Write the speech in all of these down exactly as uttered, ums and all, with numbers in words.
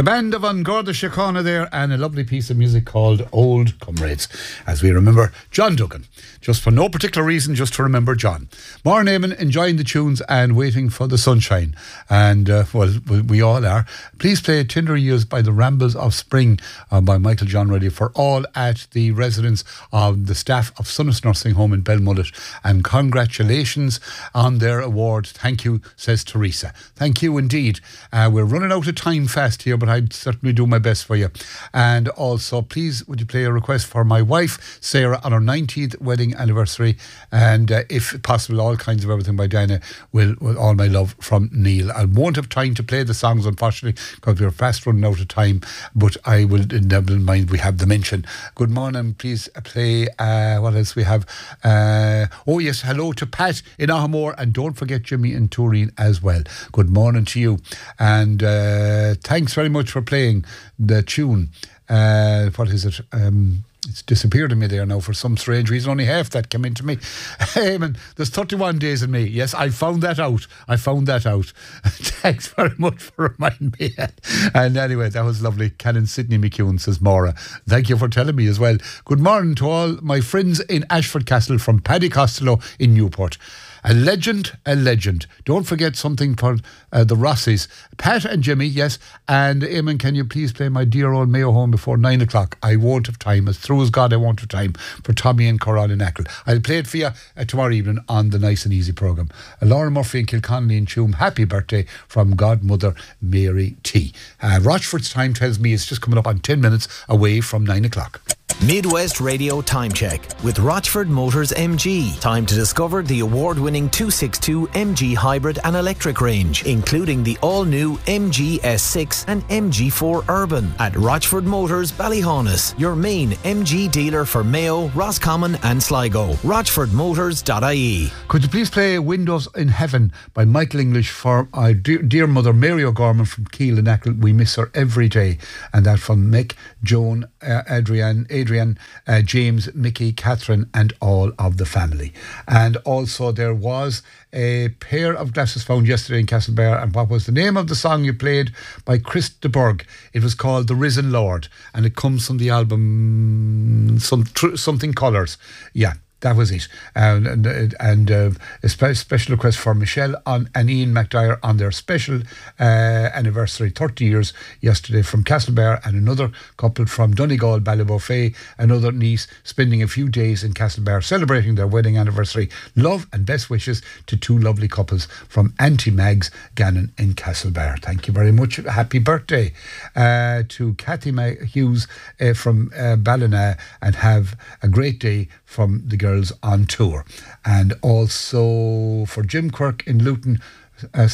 The band of An Garda Síochána there, and a lovely piece of music called Old Comrades, as we remember John Duggan, just for no particular reason, just to remember John. More Naaman enjoying the tunes and waiting for the sunshine, and uh, well, we all are. Please play Tender Years by the Rambles of Spring uh, by Michael John Reddy for all at the residence of the staff of Sunnis Nursing Home in Belmullet, and congratulations on their award. Thank you, says Teresa. Thank you indeed. Uh, we're running out of time fast here, but I'd certainly do my best for you. And also, please, would you play a request for my wife, Sarah, on her ninetieth wedding anniversary, and uh, if possible, all kinds of everything by Diana, with, with all my love from Neil. I won't have time to play the songs, unfortunately, because we're fast running out of time, but I will, in double mind, we have the mention. Good morning, please play, uh, what else we have? Uh, oh yes, hello to Pat in Ahamore, and don't forget Jimmy in Turin as well. Good morning to you, and uh, thanks very much for playing the tune. Uh, what is it? Um, it's disappeared in me there now for some strange reason. Only half that came into me. Eamon, there's thirty-one days in me. Yes, I found that out. I found that out. Thanks very much for reminding me. And anyway, that was lovely. Canon Sidney McEwen, says Maura. Thank you for telling me as well. Good morning to all my friends in Ashford Castle from Paddy Costello in Newport. A legend, a legend. Don't forget something for uh, the Rossies. Pat and Jimmy, yes. And Eamon, can you please play My Dear Old Mayo Home before nine o'clock? I won't have time. As true as God, I won't have time for Tommy and Coral in Ackle. I'll play it for you uh, tomorrow evening on the Nice and Easy programme. Uh, Laura Murphy and Kilconnelly in Tuam, happy birthday from Godmother Mary T. Uh, Rochford's time tells me it's just coming up on ten minutes away from nine o'clock. Midwest Radio Time Check with Rochford Motors M G. Time to discover the award-winning two sixty-two M G hybrid and electric range, including the all-new M G S six and M G four Urban at Rochford Motors Ballyhaunis, your main M G dealer for Mayo, Roscommon and Sligo. rochford motors dot I E. Could you please play Windows in Heaven by Michael English for our dear, dear mother Mary O'Gorman from Keele and Ackle. We miss her every day. And that from Mick, Joan, uh, Adrian, Adrian, uh, James, Mickey, Catherine and all of the family. And also there was a pair of glasses found yesterday in Castlebar, and what was the name of the song you played by Chris de Burgh? It was called The Risen Lord, and it comes from the album some tr- Something Colours. Yeah, that was it. And, and, and uh, a spe- special request for Michelle on, and Ian McDyer on their special uh, anniversary, thirty years yesterday from Castlebar, and another couple from Donegal, Ballybofey, another niece spending a few days in Castlebar celebrating their wedding anniversary. Love and best wishes to two lovely couples from Auntie Mags Gannon in Castlebar. Thank you very much. Happy birthday uh, to Kathy Ma- Hughes uh, from uh, Ballina, and have a great day from the girls on tour. And also for Jim Quirk in Luton, uh,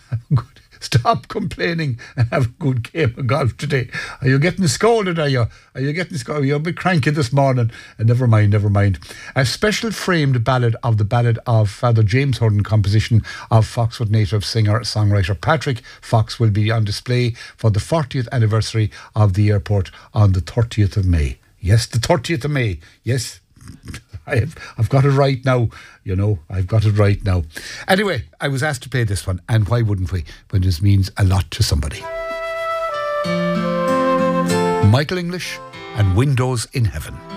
stop complaining and have a good game of golf today. Are you getting scolded, are you? Are you getting scolded? You're a bit cranky this morning. Uh, never mind, never mind. A special framed ballad of the ballad of Father James Hurden, composition of Foxwood native singer-songwriter Patrick Fox, will be on display for the fortieth anniversary of the airport on the thirtieth of May. Yes, the thirtieth of May. Yes, I've, I've got it right now. You know, I've got it right now. Anyway, I was asked to play this one, and why wouldn't we, when this means a lot to somebody? Michael English and Windows in Heaven.